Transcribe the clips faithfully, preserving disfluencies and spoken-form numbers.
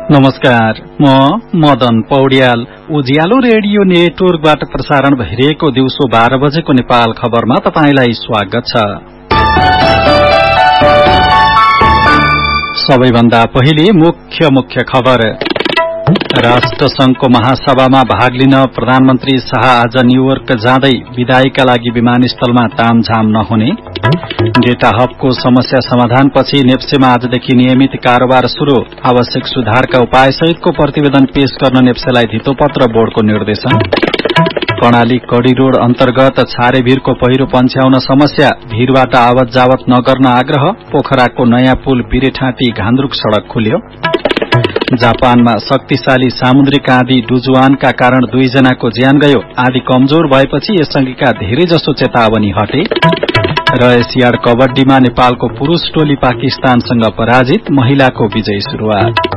नमस्कार, म मदन पौड्याल। उज्यालो रेडियो नेटवर्कबाट प्रसारण भइरहेको दिउँसो बाह्र बजेको नेपाल खबरमा तपाईंलाई स्वागत छ। सबैभन्दा पहिले मुख्य मुख्य खबर। राष्ट्रसंघको महासभामा भाग लिन प्रधानमन्त्री शाह आज न्यूयोर्क जाँदै विदाईका लागि विमानस्थलमा तामझाम नहुने। डेटा हबको समस्या समाधानपछि नेप्सेमा आजदेखि नियमित कारोबार शुरू। आवश्यक सुधारका उपाय सहितको प्रतिवेदन पेश गर्न नेप्सेलाई धितोपत्र बोर्डको निर्देशन। कर्णाली कड़ी रोड अन्तर्गत छारेभिरको पहिरो पन्छ्याउन समस्या, भीरबाट आवत जावत नगर्न आग्रह। पोखराको नयाँ पुल बिरेठाँटी घान्द्रुक सड़क खुल्यो। जापानमा शक्तिशाली सामुद्रिक आँधी डुजुआनका कारण दुईजनाको ज्यान गयो। आँधी कमजोर भएपछि यससँगका धेरैजसो चेतावनी हटे। र एसियाड कबड्डीमा नेपालको पुरूष टोली पाकिस्तानसँग पराजित, महिलाको विजयी शुरूआत।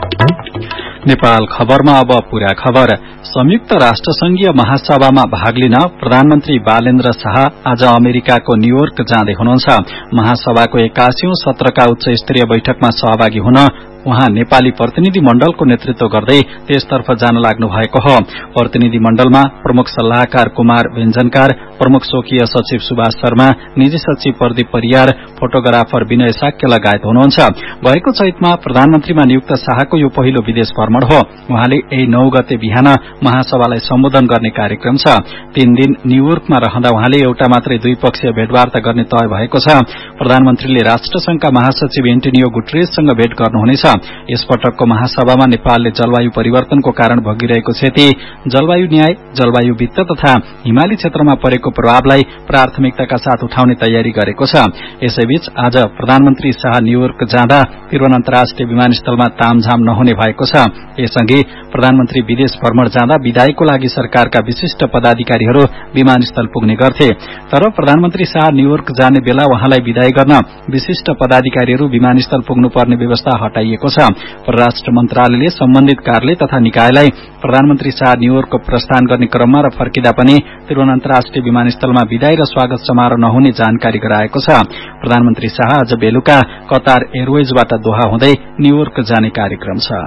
नेपाल खबरमा अब पूरा खबर। संयुक्त राष्ट्रसंघीय महासभामा भाग लिन प्रधानमन्त्री बालेन्द्र शाह आज अमेरिकाको न्यूयोर्क जाँदै हुनुहुन्छ। महासभाको एक्कासीौं सत्रका उच्च स्तरीय बैठकमा सहभागी हुन उहाँ नेपाली प्रतिनिधि मण्डलको नेतृत्व गर्दै त्यसतर्फ जान लाग्नु भएको हो। प्रतिनिधि मण्डलमा प्रमुख सल्लाहकार कुमार व्यञ्जनकार, प्रमुख स्वकीय सचिव सुभाष शर्मा, निजी सचिव प्रदीप परियार, फोटोग्राफर विनय साक्य लगायत हुनुहुन्छ। गएको चैतमा प्रधानमन्त्रीमा नियुक्त शाहको यो पहिलो विदेश भ्रमण हो। उहाँले यही नौ गते बिहान महासभालाई सम्बोधन गर्ने कार्यक्रम छ। तीन दिन न्यूयोर्कमा रहँदा उहाँले एउटा मात्रै द्विपक्षीय भेटवार्ता गर्ने तय भएको छ। प्रधानमन्त्रीले राष्ट्रसंघका महासचिव एन्टोनियो गुटेरेससँग भेट गर्नुहुनेछ। यसपटकको महासभामा नेपालले जलवायु परिवर्तनको कारण भोगिरहेको क्षति, जलवायु न्याय, जलवायु वित्त तथा हिमाली क्षेत्रमा परेको प्रभावलाई प्राथमिकताका साथ उठाउने तयारी गरेको छ। यसैबीच आज प्रधानमन्त्री शाह न्यूयोर्क जाँदा त्रिभुवन अन्तर्राष्ट्रिय विमानस्थलमा तामझाम नहुने भएको छ। यसअघि प्रधानमन्त्री विदेश भ्रमण जाँदा विदाईको लागि सरकारका विशिष्ट पदाधिकारीहरू विमानस्थल पुग्ने गर्थे। तर प्रधानमन्त्री शाह न्यूयोर्क जाने बेला उहाँलाई विदाई गर्न विशिष्ट पदाधिकारीहरू विमानस्थल पुग्नुपर्ने व्यवस्था हटाइएको छ। परराष्ट्र मन्त्रालयले सम्बन्धित कार्यालय तथा निकायलाई प्रधानमन्त्री शाह न्यूयोर्क प्रस्थान गर्ने क्रममा र फर्किँदा पनि त्रिभुवन अन्तर्राष्ट्रिय विमानस्थलमा विदाई र स्वागत समारोह नहुने जानकारी गराएको छ। प्रधानमन्त्री शाह आज बेलुका कतार एयरवेजबाट दोहा हुँदै न्यूयोर्क जाने कार्यक्रम छ।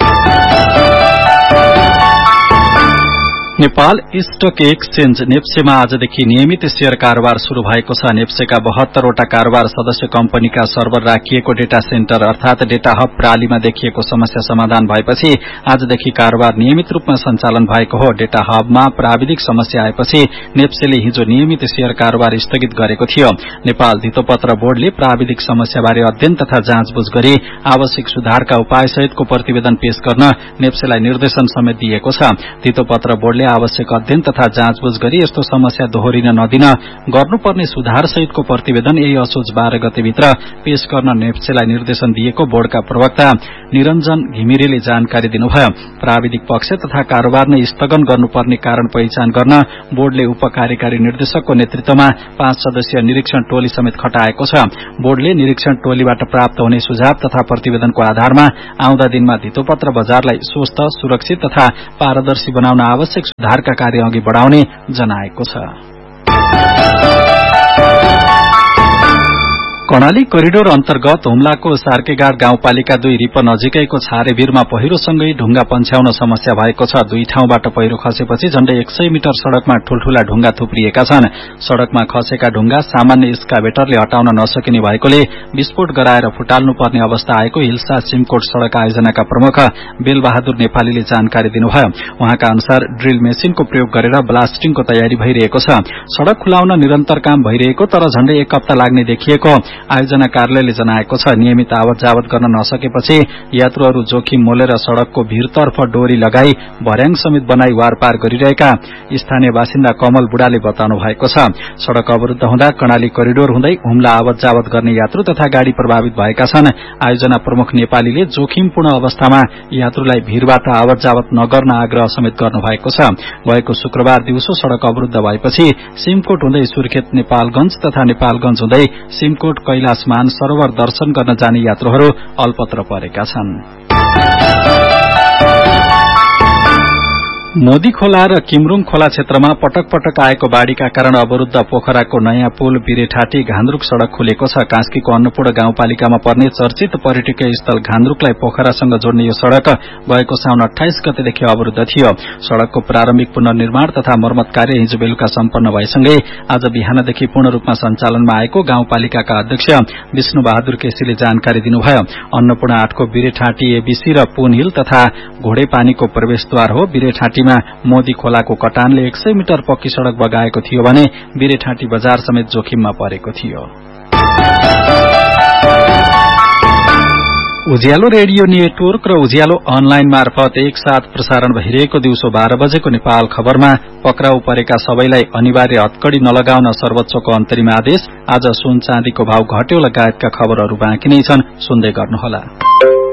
नेपाल स्टक एक्सचेन्ज नेप्सेमा आजदेखि नियमित शेयर कारोबार शुरू भएको छ। नेप्सेका बहत्तरवटा कारोबार सदस्य कम्पनीका सर्भर राखिएको डेटा सेन्टर अर्थात डेटा हब प्रालीमा देखिएको समस्या समाधान भएपछि आजदेखि कारोबार नियमित रूपमा सञ्चालन भएको हो। डेटा हबमा प्राविधिक समस्या आएपछि नेप्सेले हिजो नियमित शेयर कारोबार स्थगित गरेको थियो। नेपाल धितोपत्र बोर्डले प्राविधिक समस्याबारे अध्ययन तथा जाँचबुझ गरी आवश्यक सुधारका उपाय सहितको प्रतिवेदन पेश गर्न नेप्सेलाई निर्देशन समेत दिएको छ। धितोपत्र बोर्डले आवश्यक अध्ययन तथा जाँचबुझ गरी यस्तो समस्या दोहोरिन नदिन गर्नुपर्ने सुधार सहितको प्रतिवेदन यही असोज बाह्र गतेभित्र पेश गर्न नेप्सेलाई निर्देशन दिएको बोर्डका प्रवक्ता निरञ्जन घिमिरेले जानकारी दिनुभयो। प्राविधिक पक्ष तथा कारोबार नै स्थगन गर्नुपर्ने कारण पहिचान गर्न बोर्डले उप कार्यकारी निर्देशकको नेतृत्वमा पाँच सदस्यीय निरीक्षण टोली समेत खटाएको छ। बोर्डले निरीक्षण टोलीबाट प्राप्त हुने सुझाव तथा प्रतिवेदनको आधारमा आउँदा दिनमा धितोपत्र बजारलाई स्वस्थ, सुरक्षित तथा पारदर्शी बनाउन आवश्यक सुधारका कार्य अघि बढ़ाउने जनाएको छ। कर्णाली करिडोर अन्तर्गत हुम्लाको सार्केगाड गाउँपालिका दुई रिप नजिकैको छारेभिरमा पहिरोसँगै ढुङ्गा पन्छ्याउन समस्या भएको छ। दुई ठाउँबाट पहिरो खसेपछि झण्डै एक सय मिटर सड़कमा ठूल्ठूला ढुङ्गा थुप्रिएका छन्। सड़कमा खसेका ढुङ्गा सामान्य एक्सकाभेटरले हटाउन नसकिने भएकोले विस्फोट गराएर फुटाल्नुपर्ने अवस्था आएको हिल्सा सिमकोट सड़क आयोजनाका प्रमुख बेलबहादुर नेपालीले जानकारी दिनुभयो। उहाँका अनुसार ड्रिल मेसिनको प्रयोग गरेर ब्लास्टिङको तयारी भइरहेको छ। सड़क खुलाउन निरन्तर काम भइरहेको तर झण्डै एक हप्ता लाग्ने देखिएको आयोजना कार्यालयले जनाएको छ। नियमित आवत जावत गर्न नसकेपछि यात्रुहरू जोखिम मोलेर सड़कको भीरतर्फ डोरी लगाई भर्याङ समेत बनाई वारपार गरिरहेका स्थानीय बासिन्दा कमल बुढाले बताउनु भएको छ। सड़क अवरुद्ध हुँदा कर्णाली करिडोर हुँदै हुम्ला आवत जावत गर्ने यात्रु तथा गाड़ी प्रभावित भएका छन्। आयोजना प्रमुख नेपालीले जोखिमपूर्ण अवस्थामा यात्रुलाई भीरबाट आवत जावत नगर्न आग्रह समेत गर्नु भएको छ। गएको शुक्रबार दिउँसो सड़क अवरुद्ध भएपछि सिमकोट हुँदै सुर्खेत नेपालगंज तथा नेपालगंज हुँदै सिमकोट कैलाशमान सरोवर दर्शन गर्न जाने यात्रुहरू अलपत्र परेका छन्। मोदी खोला र किमरुङ खोला क्षेत्रमा पटक पटक आएको बाढ़ीका कारण अवरूद्ध पोखराको नयाँ पुल बिरेठाटी घान्द्रुक सड़क खुलेको छ। कास्कीको अन्नपूर्ण गाउँपालिकामा पर्ने चर्चित पर्यटकीय स्थल घान्द्रुकलाई पोखरासँग जोड्ने यो सड़क गएको साउन अठाइस गतेदेखि अवरूद्ध थियो। सड़कको प्रारम्भिक पुनर्निर्माण तथा मर्मत कार्य हिजो बेलुका सम्पन्न भएसँगै आज बिहानदेखि पूर्ण रूपमा सञ्चालनमा आएको गाउँपालिकाका अध्यक्ष विष्णु बहादुर केसीले जानकारी दिनुभयो। अन्नपूर्ण आठको बिरेठाटी एबीसी र पुन हिल तथा घोडेपानीको प्रवेशद्वार हो। बिरेठाटी मोदी खोलाको कटानले एक सय मिटर पक्की सड़क बगाएको थियो भने बिरेठाटी बजार समेत जोखिममा परेको थियो। उज्यालो रेडियो नेटवर्क र उज्यालो अनलाइन मार्फत एक साथ प्रसारण भइरहेको दिउँसो बाह्र बजेको नेपाल खबरमा पक्राउ परेका सबैलाई अनिवार्य हतकड़ी नलगाउन सर्वोच्चको अन्तरिम आदेश। आज सुन चाँदीको भाव घट्यो लगायतका खबरहरू बाँकी नै छन्, सुन्दै गर्नुहोला।